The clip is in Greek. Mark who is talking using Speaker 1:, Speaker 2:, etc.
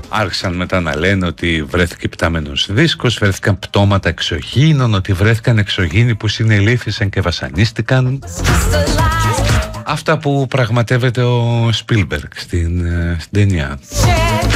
Speaker 1: Άρχισαν μετά να λένε ότι βρέθηκε πτάμενος δίσκος, βρέθηκαν πτώματα εξωγήινων, ότι βρέθηκαν εξωγήινοι που συνελήφθησαν και βασανίστηκαν. Αυτά που πραγματεύεται ο Σπίλμπεργκ στην ταινία.